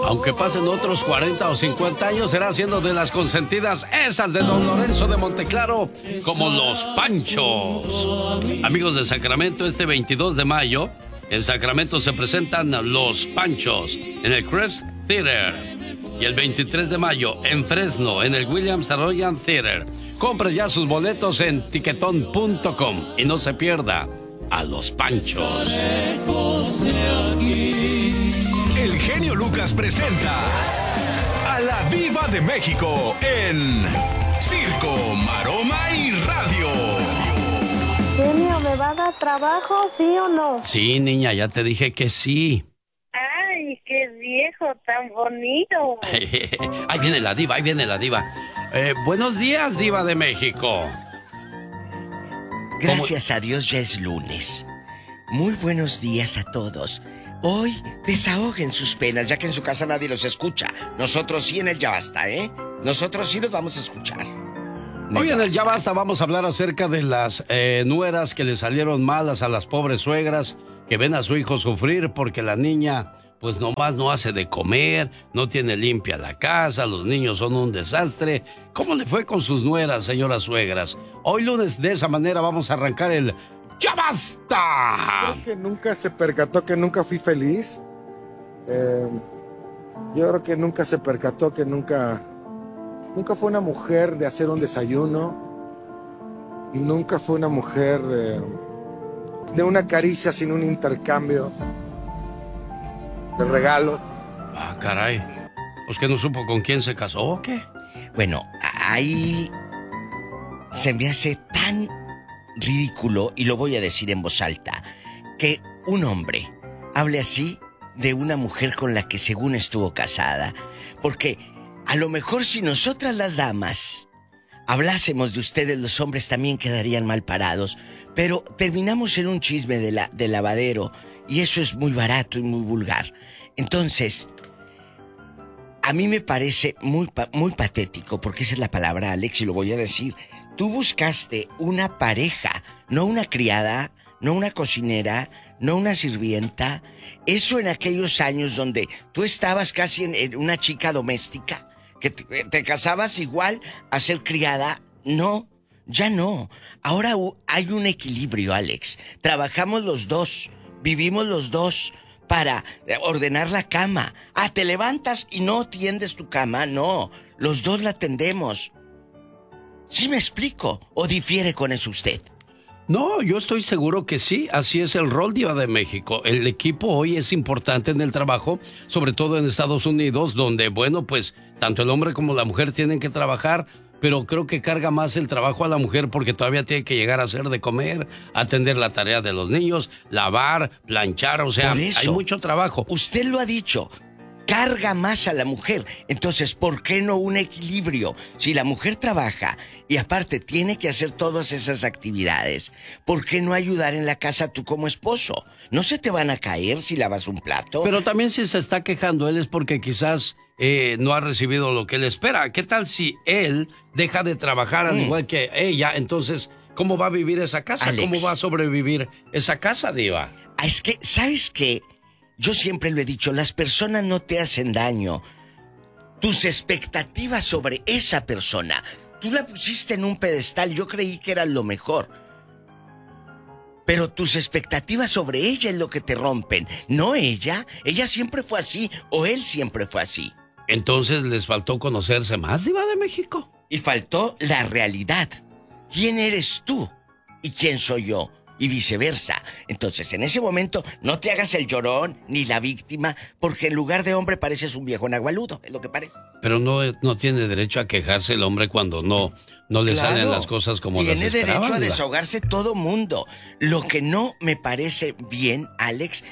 Aunque pasen otros 40 o 50 años, será siendo de las consentidas esas de Don Lorenzo de Monteclaro, como Los Panchos. Amigos de Sacramento, este 22 de mayo, en Sacramento se presentan Los Panchos en el Crest Theater. Y el 23 de mayo, en Fresno, en el Williams Arroyo Theater. Compre ya sus boletos en tiquetón.com y no se pierda a Los Panchos. El genio Lucas presenta a la Diva de México en Circo, Maroma y Radio. Genio, ¿me va a dar trabajo, sí o no? Sí, niña, ya te dije que sí. Ay, qué viejo tan bonito. Ahí viene la diva, ahí viene la diva. Buenos días, Diva de México. Gracias a Dios ya es lunes. Muy buenos días a todos. Hoy desahoguen sus penas, ya que en su casa nadie los escucha. Nosotros sí en el Ya Basta, ¿eh? Nosotros sí los vamos a escuchar. Hoy en el Ya Basta vamos a hablar acerca de las nueras que le salieron malas a las pobres suegras que ven a su hijo sufrir porque la niña pues nomás no hace de comer, no tiene limpia la casa, los niños son un desastre. ¿Cómo le fue con sus nueras, señoras suegras? Hoy lunes de esa manera vamos a arrancar el ¡Ya Basta! Creo que nunca se percató que nunca fui feliz. Yo creo que nunca se percató que nunca fue una mujer de hacer un desayuno. Nunca fue una mujer de una caricia sin un intercambio de regalo. Ah, caray. ¿Pues que no supo con quién se casó o qué? Bueno, ahí se me hace tan ridículo, y lo voy a decir en voz alta, que un hombre hable así de una mujer con la que según estuvo casada. Porque a lo mejor si nosotras las damas hablásemos de ustedes, los hombres también quedarían mal parados. Pero terminamos en un chisme de lavadero, y eso es muy barato y muy vulgar. Entonces, a mí me parece muy patético, porque esa es la palabra, Alex, y lo voy a decir. Tú buscaste una pareja, no una criada, no una cocinera, no una sirvienta. Eso en aquellos años donde tú estabas casi en una chica doméstica, que te casabas igual a ser criada. No, ya no. Ahora hay un equilibrio, Alex. Trabajamos los dos, vivimos los dos para ordenar la cama. Ah, te levantas y no tiendes tu cama. No, los dos la tendemos. ¿Sí me explico? ¿O difiere con eso usted? No, yo estoy seguro que sí, así es el rol, Diva de México. El equipo hoy es importante en el trabajo, sobre todo en Estados Unidos, donde, bueno, pues, tanto el hombre como la mujer tienen que trabajar, pero creo que carga más el trabajo a la mujer porque todavía tiene que llegar a hacer de comer, atender la tarea de los niños, lavar, planchar, o sea, hay mucho trabajo. Usted lo ha dicho. Carga más a la mujer. Entonces, ¿por qué no un equilibrio? Si la mujer trabaja y aparte tiene que hacer todas esas actividades, ¿por qué no ayudar en la casa tú como esposo? ¿No se te van a caer si lavas un plato? Pero también si se está quejando él es porque quizás no ha recibido lo que él espera. ¿Qué tal si él deja de trabajar al igual que ella? Entonces, ¿cómo va a vivir esa casa? Alex, ¿cómo va a sobrevivir esa casa, Diva? Es que, ¿sabes qué? Yo siempre lo he dicho, las personas no te hacen daño. Tus expectativas sobre esa persona, tú la pusiste en un pedestal, yo creí que era lo mejor. Pero tus expectativas sobre ella es lo que te rompen, no ella. Ella siempre fue así, o él siempre fue así. Entonces les faltó conocerse más, Diva de México. Y faltó la realidad. ¿Quién eres tú? ¿Y quién soy yo? Y viceversa. Entonces, en ese momento, no te hagas el llorón ni la víctima, porque en lugar de hombre pareces un viejo nagualudo, es lo que parece. Pero no tiene derecho a quejarse el hombre cuando no le salen las cosas como las esperaba. Tiene derecho a desahogarse todo mundo. Lo que no me parece bien, Alex,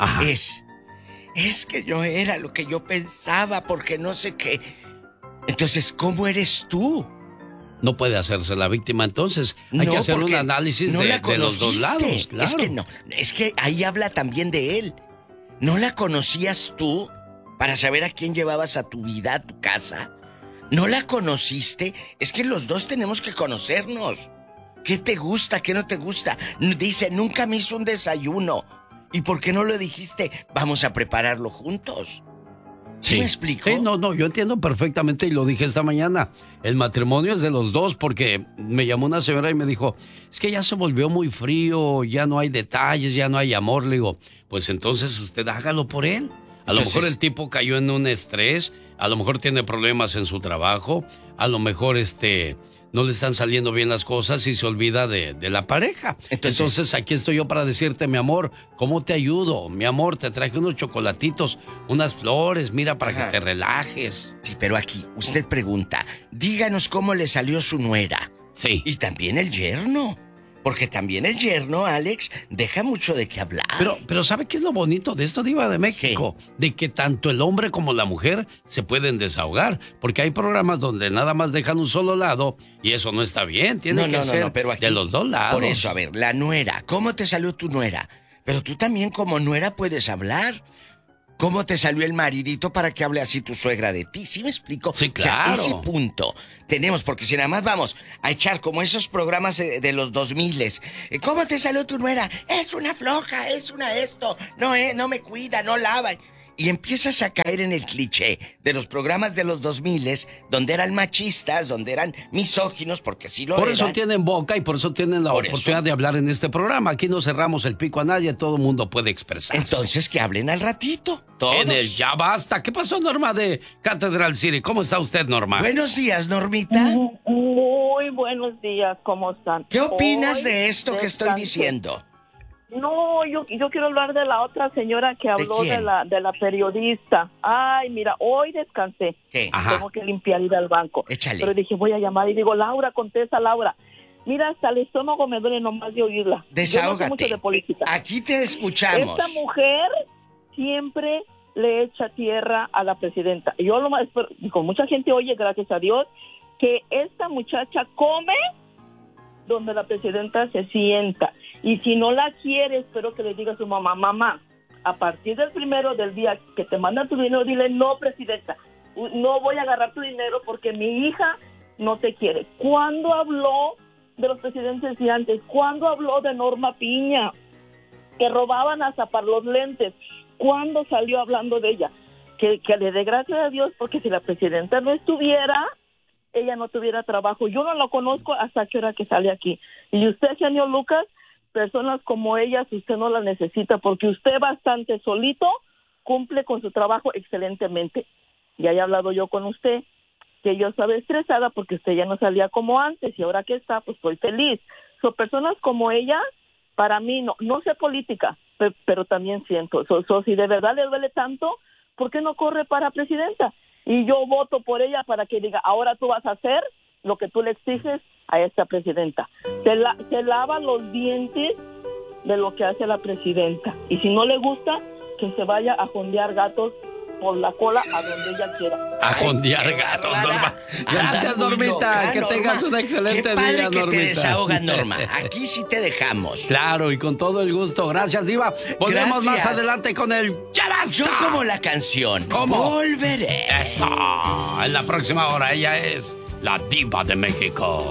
es que no era lo que yo pensaba, porque no sé qué. Entonces, ¿cómo eres tú? No puede hacerse la víctima, entonces hay que hacer un análisis de los dos lados, claro. Es que no, es que ahí habla también de él. ¿No la conocías tú para saber a quién llevabas a tu vida, a tu casa? ¿No la conociste? Es que los dos tenemos que conocernos. ¿Qué te gusta, qué no te gusta? Dice, nunca me hizo un desayuno. ¿Y por qué no lo dijiste? Vamos a prepararlo juntos. ¿Sí me explico? Sí, no, yo entiendo perfectamente y lo dije esta mañana. El matrimonio es de los dos porque me llamó una señora y me dijo, es que ya se volvió muy frío, ya no hay detalles, ya no hay amor. Le digo, pues entonces usted hágalo por él. A lo mejor el tipo cayó en un estrés, a lo mejor tiene problemas en su trabajo, a lo mejor no le están saliendo bien las cosas y se olvida de la pareja. Entonces aquí estoy yo para decirte, mi amor, ¿cómo te ayudo? Mi amor, te traje unos chocolatitos, unas flores, mira, para que te relajes. Sí, pero aquí usted pregunta, díganos cómo le salió su nuera. Sí. Y también el yerno. Porque también el yerno, Alex, deja mucho de qué hablar. Pero ¿sabe qué es lo bonito de esto, Diva de México? ¿Qué? De que tanto el hombre como la mujer se pueden desahogar. Porque hay programas donde nada más dejan un solo lado y eso no está bien. Tiene que ser pero aquí, de los dos lados. Por eso, a ver, la nuera. ¿Cómo te salió tu nuera? Pero tú también como nuera puedes hablar. ¿Cómo te salió el maridito para que hable así tu suegra de ti? ¿Sí me explico? Sí, claro. O sea, ese punto tenemos, porque si nada más vamos a echar como esos programas de los 2000, ¿cómo te salió tu nuera? Es una floja, es una esto, no me cuida, no lava. Y empiezas a caer en el cliché de los programas de los 2000, donde eran machistas, donde eran misóginos, porque sí lo eran. Por eso tienen boca y por eso tienen la oportunidad de hablar en este programa. Aquí no cerramos el pico a nadie, todo el mundo puede expresarse. Entonces que hablen al ratito, todos. En el Ya Basta. ¿Qué pasó, Norma de Catedral City? ¿Cómo está usted, Norma? Buenos días, Normita. Muy buenos días, ¿cómo están? ¿Qué opinas Hoy de esto que estoy diciendo? No, yo quiero hablar de la otra señora que habló de la periodista. Ay, mira, hoy descansé. ¿Qué? Tengo que limpiar, ir al banco. Échale. Pero dije, voy a llamar y digo, Laura, contesta, Laura. Mira, hasta el estómago me duele nomás de oírla. Desahógate. Yo no sé mucho de política. Aquí te escuchamos. Esta mujer siempre le echa tierra a la presidenta. Yo lo más, con mucha gente oye, gracias a Dios, que esta muchacha come donde la presidenta se sienta. Y si no la quiere, espero que le diga a su mamá, mamá, a partir del primero del día que te mandan tu dinero, dile, no, presidenta, no voy a agarrar tu dinero porque mi hija no te quiere. ¿Cuándo habló de los presidentes de antes? ¿Cuándo habló de Norma Piña? Que robaban hasta para los lentes. ¿Cuándo salió hablando de ella? Que le dé gracias a Dios, porque si la presidenta no estuviera, ella no tuviera trabajo. Yo no la conozco hasta qué hora que sale aquí. Y usted, señor Lucas, personas como ellas, usted no las necesita, porque usted bastante solito cumple con su trabajo excelentemente. Ya he hablado yo con usted, que yo estaba estresada porque usted ya no salía como antes, y ahora que está, pues estoy feliz. Son personas como ella, para mí, no sé política, pero también siento. Si de verdad le duele tanto, ¿por qué no corre para presidenta? Y yo voto por ella para que diga, ahora tú vas a hacer lo que tú le exiges a esta presidenta. Se lava los dientes de lo que hace la presidenta. Y si no le gusta, que se vaya a jondear gatos por la cola a donde ella quiera. A jondear gatos, Norma. Gracias, Normita. Que tengas un excelente día, Normita. Que te desahogas, Norma. Aquí sí te dejamos. Claro, y con todo el gusto. Gracias, Diva. Volvemos más adelante con el Ya Basta. Yo como la canción. ¿Cómo? Volveré. Eso. En la próxima hora ella es la Diva de México.